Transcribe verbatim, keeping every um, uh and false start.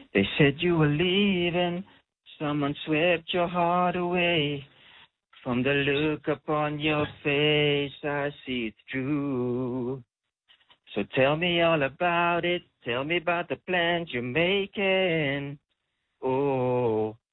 They said you were leaving, someone swept your heart away. From the look upon your face, I see it's true. So tell me all about it, tell me about the plans you're making. Oh,